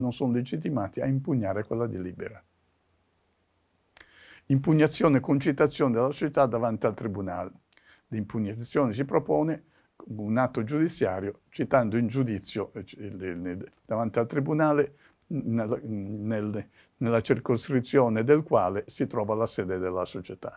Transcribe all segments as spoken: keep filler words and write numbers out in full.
non sono legittimati a impugnare quella delibera. Impugnazione con citazione della società davanti al tribunale. L'impugnazione si propone un atto giudiziario citando in giudizio davanti al tribunale nella, nel, nella circoscrizione del quale si trova la sede della società.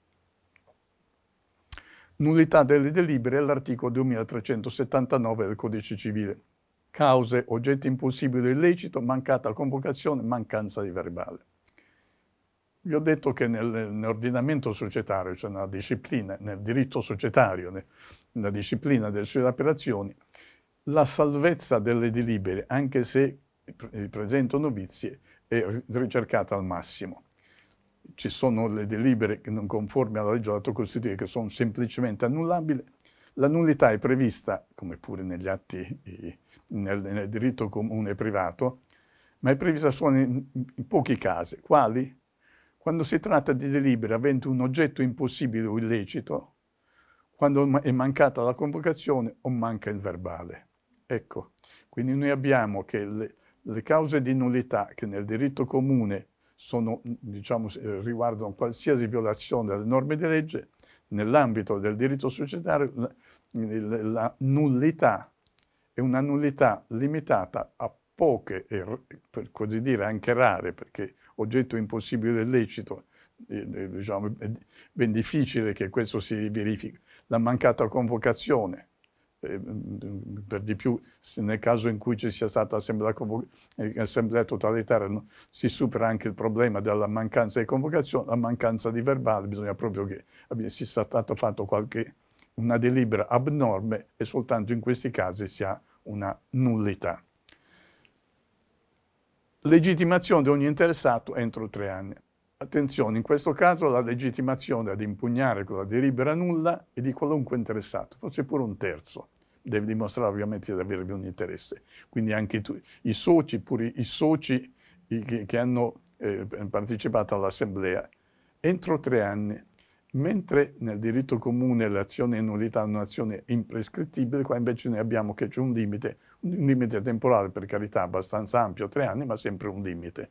Nullità delle delibere è l'articolo duemilatrecentosettantanove del Codice Civile. Cause, oggetto impossibile o illecito, mancata convocazione, mancanza di verbale. Vi ho detto che nel, nell'ordinamento societario, cioè nella disciplina, nel diritto societario, nella disciplina delle sue operazioni, la salvezza delle delibere, anche se presentano vizi, è ricercata al massimo. Ci sono le delibere che non conformi alla legge atto costitutivo che sono semplicemente annullabili. La nullità è prevista, come pure negli atti, nel, nel diritto comune privato, ma è prevista solo in, in pochi casi. Quali? Quando si tratta di delibere avente un oggetto impossibile o illecito, quando è mancata la convocazione o manca il verbale. Ecco, quindi noi abbiamo che le, le cause di nullità che nel diritto comune sono, diciamo, riguardano qualsiasi violazione delle norme di legge, nell'ambito del diritto societario la, la nullità è una nullità limitata a poche, e per così dire anche rare, perché oggetto impossibile o illecito, eh, diciamo, è ben difficile che questo si verifichi. La mancata convocazione, eh, per di più nel caso in cui ci sia stata assemblea, assemblea totalitaria, no? Si supera anche il problema della mancanza di convocazione, la mancanza di verbale, bisogna proprio che sia stato fatto qualche, una delibera abnorme e soltanto in questi casi si ha una nullità. Legittimazione di ogni interessato entro tre anni. Attenzione, in questo caso la legittimazione ad impugnare quella delibera nulla è di qualunque interessato, forse pure un terzo. Deve dimostrare ovviamente di avere un interesse. Quindi anche tu, i soci, pure i soci che, che hanno eh, partecipato all'assemblea, entro tre anni. Mentre nel diritto comune l'azione in nullità è un'azione imprescrittibile, qua invece noi abbiamo che c'è un limite, un limite temporale, per carità, abbastanza ampio, tre anni, ma sempre un limite.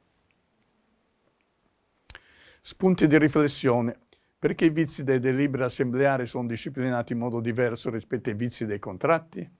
Spunti di riflessione. Perché i vizi dei deliberi assembleari sono disciplinati in modo diverso rispetto ai vizi dei contratti?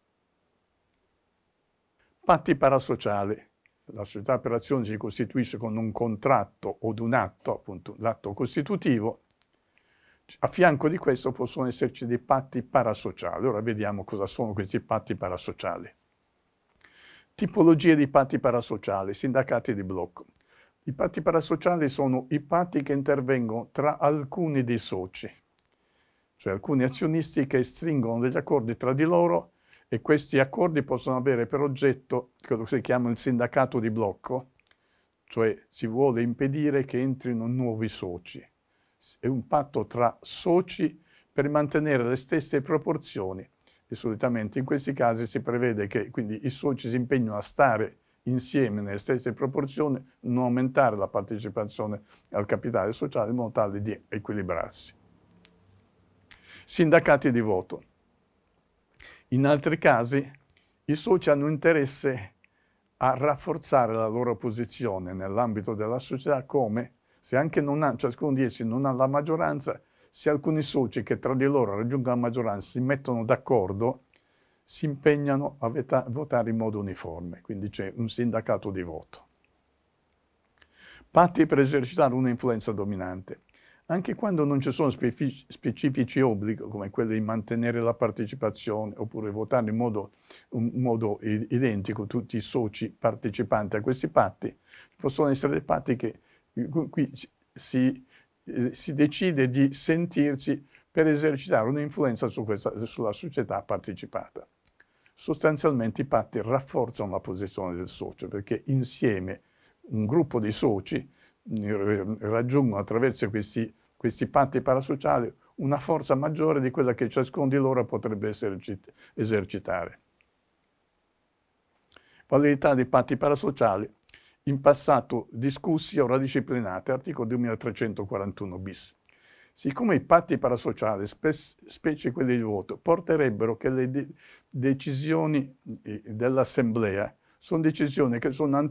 Patti parasociali. La società per azioni si costituisce con un contratto o un atto, appunto l'atto costitutivo. A fianco di questo possono esserci dei patti parasociali. Ora vediamo cosa sono questi patti parasociali. Tipologie di patti parasociali, sindacati di blocco. I patti parasociali sono i patti che intervengono tra alcuni dei soci, cioè alcuni azionisti che stringono degli accordi tra di loro e questi accordi possono avere per oggetto quello che si chiama il sindacato di blocco, cioè si vuole impedire che entrino nuovi soci. È un patto tra soci per mantenere le stesse proporzioni e solitamente in questi casi si prevede che quindi i soci si impegnano a stare insieme nelle stesse proporzioni, non aumentare la partecipazione al capitale sociale in modo tale di equilibrarsi. Sindacati di voto. In altri casi i soci hanno interesse a rafforzare la loro posizione nell'ambito della società come se anche non ha, ciascuno di essi non ha la maggioranza, se alcuni soci che tra di loro raggiungono la maggioranza si mettono d'accordo, si impegnano a veta, votare in modo uniforme, quindi c'è un sindacato di voto. Patti per esercitare un'influenza dominante. Anche quando non ci sono specifici, specifici obblighi, come quelli di mantenere la partecipazione oppure votare in modo, in modo identico tutti i soci partecipanti a questi patti, possono essere dei patti che qui si, si decide di sentirsi per esercitare un'influenza su questa, sulla società partecipata. Sostanzialmente i patti rafforzano la posizione del socio perché insieme un gruppo di soci raggiungono attraverso questi, questi patti parasociali una forza maggiore di quella che ciascuno di loro potrebbe esercitare. Validità dei patti parasociali. In passato discussi, ora disciplinate, articolo duemilatrecentoquarantuno bis. Siccome i patti parasociali, spe specie quelli di voto, porterebbero che le de decisioni dell'assemblea sono decisioni che sono